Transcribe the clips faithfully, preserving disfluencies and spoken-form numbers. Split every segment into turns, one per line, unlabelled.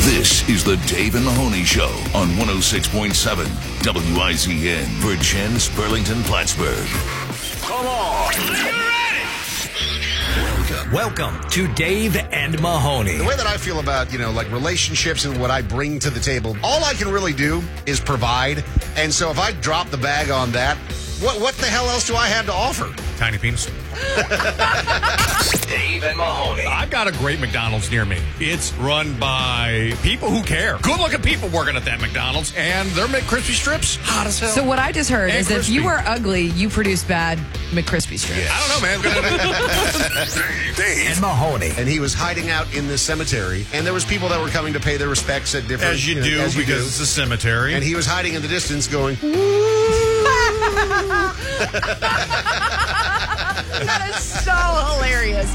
This is the Dave and Mahoney Show on one oh six point seven W I Z N, Virgins, Burlington, Plattsburgh. Come on.
Welcome. Welcome to Dave and Mahoney.
The way that I feel about, you know, like relationships and what I bring to the table, all I can really do is provide. And so if I drop the bag on that, what what the hell else do I have to offer?
Tiny penis.
Dave and Mahoney.
I've got a great McDonald's near me. It's run by people who care. Good-looking people working at that McDonald's, and their McCrispy strips, hot as hell.
So what I just heard
And
is if
crispy.
you are ugly, you produce bad McCrispy strips.
I don't know, man.
Dave and Mahoney.
And he was hiding out in the cemetery, and there was people that were coming to pay their respects at different...
As you
know,
do,
as you
because
do.
it's a cemetery.
And he was hiding in the distance going...
That is so hilarious.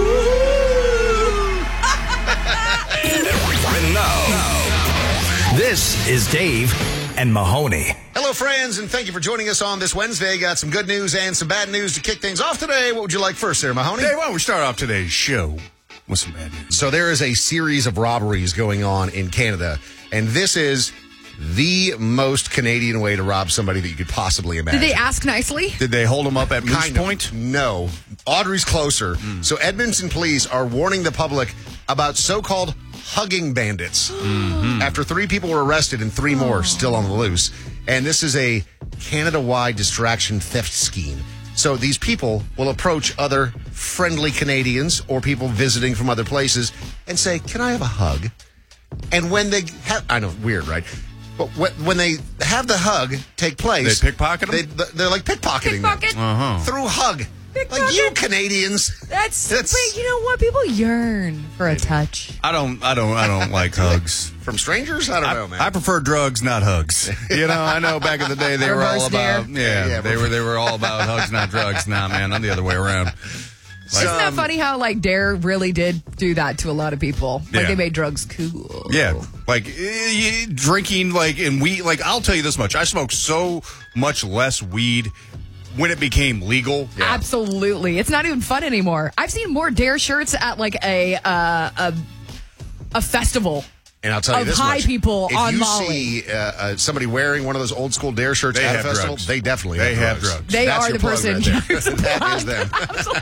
And now, this is Dave and Mahoney.
Hello, friends, and thank you for joining us on this Wednesday. Got some good news and some bad news to kick things off today. What would you like first there, Mahoney?
Hey, why don't we start off today's show with some bad news?
So there is a series of robberies going on in Canada, and this is the most Canadian way to rob somebody that you could possibly imagine.
Did they ask nicely?
Did they hold him up at Moose
Kind of.
Point?
No. Audrey's closer.
Mm.
So Edmonton police are warning the public about so-called hugging bandits.
Mm-hmm.
After three people were arrested and three more still on the loose. And this is a Canada-wide distraction theft scheme. So these people will approach other friendly Canadians or people visiting from other places and say, "Can I have a hug?" And when they have, I know, weird, right? But when they have the hug take place,
They pickpocket 'em?
They, they're like pickpocketing
Pickpocket?
them
Uh-huh.
through hug. Like
Pickpocket?
you Canadians.
That's,
That's-
but you know what? People yearn for a touch.
I don't, I don't, I don't like hugs.
From strangers? I don't
I,
know, man.
I prefer drugs, not hugs. You know, I know back in the day they were all
Reverse
about,
dare.
yeah,
Yeah,
they were they were all about hugs, not drugs. Nah, man, I'm the other way around. Like,
Isn't that funny how, like, Dare really did do that to a lot of people? Like,
Yeah.
they made drugs cool.
Yeah, like eh, drinking, like and weed. Like I'll tell you this much: I smoked so much less weed when it became legal.
Absolutely. It's not even fun anymore. I've seen more Dare shirts at, like, a uh, a, a festival.
And I'll tell you
of
this
high
much.
people
if
on
you
Molly.
see uh, uh, somebody wearing one of those old school Dare shirts
They
at a
have
festival,
drugs.
they definitely
They
have
have
drugs.
drugs.
They
That's
are
your
the
plug
person.
right there. That is them.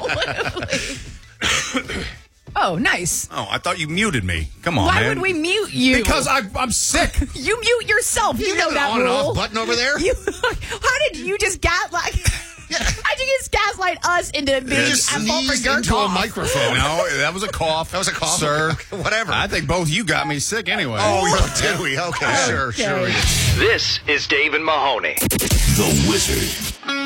Absolutely. Oh, nice.
Oh, I thought you muted me. Come on,
Why
man.
would we mute you?
Because I, I'm sick.
You mute yourself. You,
You
know
got an
that
on and
rule.
off button over there?
You, how did you just gaslight? How'd you just gaslight us into being
You just
at fault for
sneezed
your
into a
cough?
microphone.
No, that was a cough.
That was a cough?
sir.
Whatever.
I think both you got me sick anyway.
Oh, did we? Okay, sure,
Okay.
sure. we did.
This is Dave and Mahoney.
The Wizard.